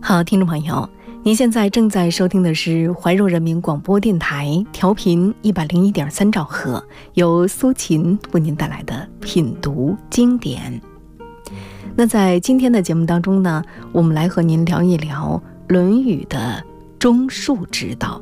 好，听众朋友，您现在正在收听的是怀柔人民广播电台调频101.3兆赫，由苏秦为您带来的品读经典。那在今天的节目当中呢，我们来和您聊一聊《论语》的忠恕之道。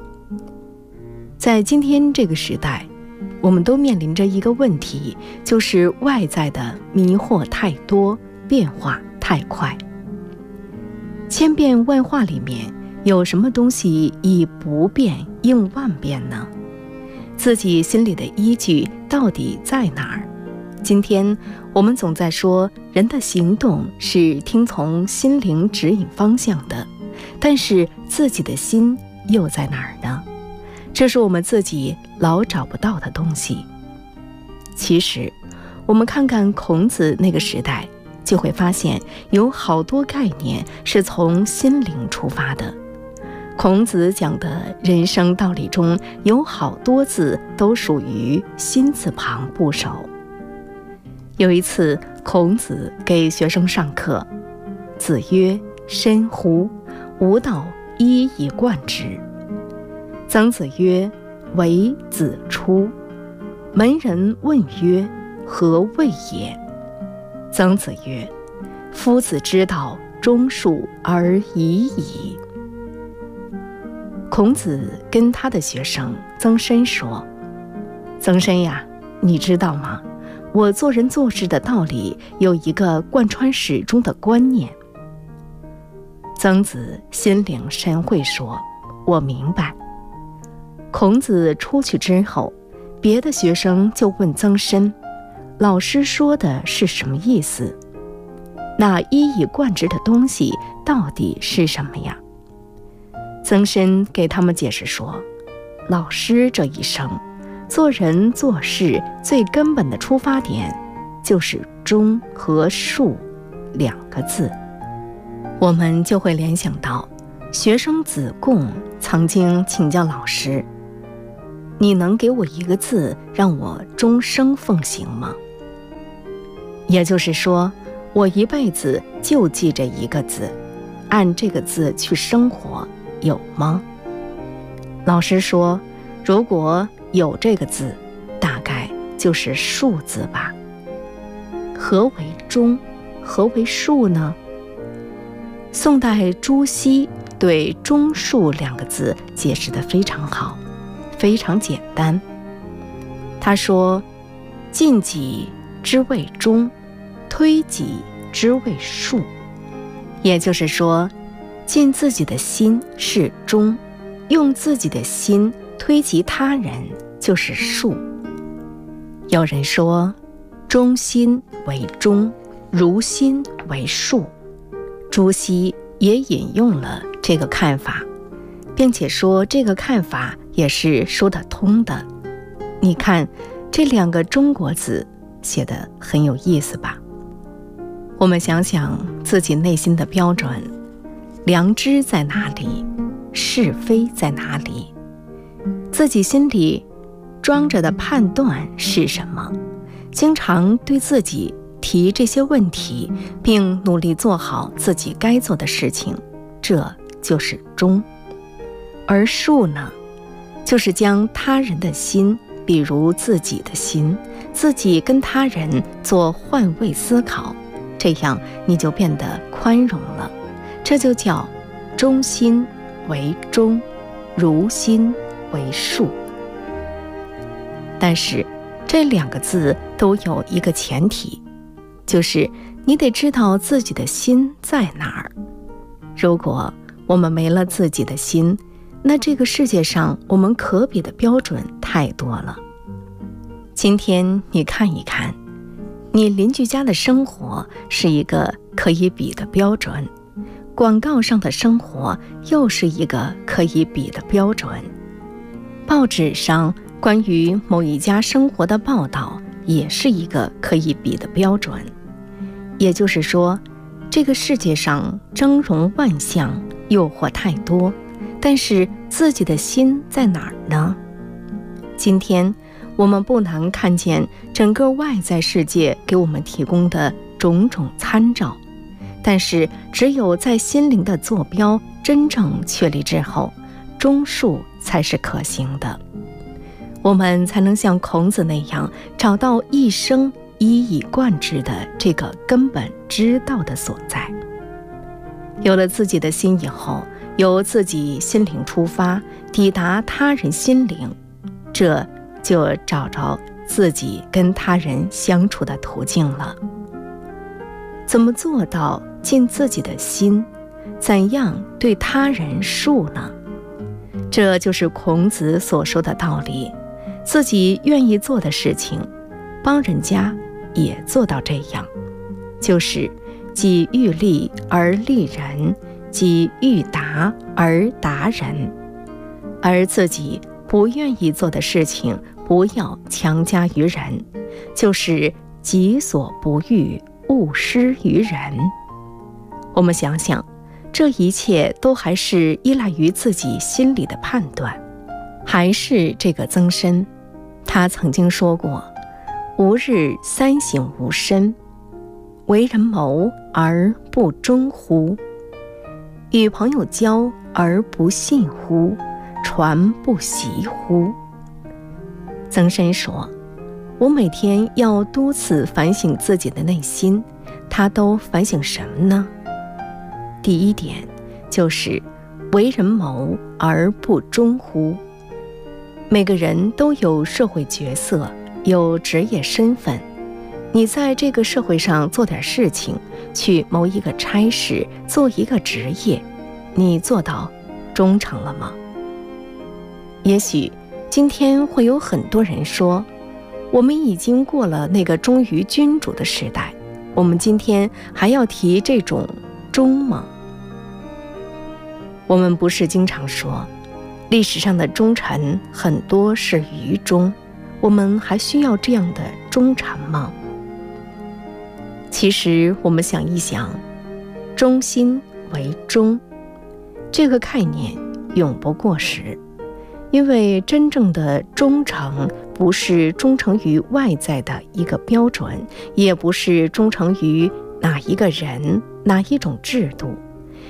在今天这个时代，我们都面临着一个问题，就是外在的迷惑太多，变化太快。千变万化里面，有什么东西以不变应万变呢？自己心里的依据到底在哪儿？今天我们总在说人的行动是听从心灵指引方向的，但是自己的心又在哪儿呢？这是我们自己老找不到的东西。其实我们看看孔子那个时代，就会发现有好多概念是从心灵出发的。孔子讲的人生道理中有好多字都属于心字旁部首。有一次孔子给学生上课，子曰：深乎，吾道一以贯之。曾子曰：为子出。门人问曰：何谓也？曾子曰：夫子之道，忠恕而已矣。孔子跟他的学生曾参说：曾参呀，你知道吗？我做人做事的道理有一个贯穿始终的观念。曾子心领神会说：我明白。孔子出去之后，别的学生就问曾参，老师说的是什么意思？那一以贯之的东西到底是什么呀？曾参给他们解释说，老师这一生做人做事最根本的出发点就是忠和恕两个字。我们就会联想到学生子贡曾经请教老师，你能给我一个字让我终生奉行吗？也就是说，我一辈子就记这一个字，按这个字去生活，有吗？老师说，如果有这个字，大概就是恕字吧。何为忠？何为恕呢？宋代朱熹对忠恕两个字解释得非常好，非常简单。他说，尽己之谓忠，推己之谓恕。也就是说，尽自己的心是忠，用自己的心推及他人就是恕。有人说，忠心为忠，如心为恕。朱熹也引用了这个看法，并且说这个看法也是说得通的。你看这两个中国字写得很有意思吧？我们想想自己内心的标准，良知在哪里？是非在哪里？自己心里装着的判断是什么？经常对自己提这些问题，并努力做好自己该做的事情，这就是忠。而恕呢，就是将他人的心，比如自己的心，自己跟他人做换位思考，这样你就变得宽容了。这就叫忠心为忠，如心为恕。但是这两个字都有一个前提，就是你得知道自己的心在哪儿。如果我们没了自己的心，那这个世界上我们可比的标准太多了。今天你看一看，你邻居家的生活是一个可以比的标准，广告上的生活又是一个可以比的标准，报纸上关于某一家生活的报道也是一个可以比的标准。也就是说，这个世界上峥嵘万象，诱惑太多，但是自己的心在哪儿呢？今天我们不难看见整个外在世界给我们提供的种种参照， 但是只有在心灵的坐标真正确立之后，中术才是可行的，我们才能像孔子那样找到一生一以贯之的这个根本之道的所在。有了自己的心以后，由自己心灵出发，抵达他人心灵，这就找着自己跟他人相处的途径了。怎么做到尽自己的心？怎样对他人术呢？这就是孔子所说的道理。自己愿意做的事情，帮人家也做到这样，就是己欲立而立人，己欲达而达人。而自己不愿意做的事情，不要强加于人，就是己所不欲，勿施于人。我们想想，这一切都还是依赖于自己心里的判断。还是这个曾参，他曾经说过：吾日三省吾身，为人谋而不忠乎？与朋友交而不信乎？传不习乎？曾参说，我每天要多次反省自己的内心，他都反省什么呢？第一点就是为人谋而不忠乎？每个人都有社会角色，有职业身份，你在这个社会上做点事情，去谋一个差事，做一个职业，你做到忠诚了吗？也许今天会有很多人说，我们已经过了那个忠于君主的时代，我们今天还要提这种忠吗？我们不是经常说，历史上的忠臣很多是愚忠，我们还需要这样的忠臣吗？其实我们想一想，忠心为忠这个概念永不过时，因为真正的忠诚不是忠诚于外在的一个标准，也不是忠诚于哪一个人、哪一种制度，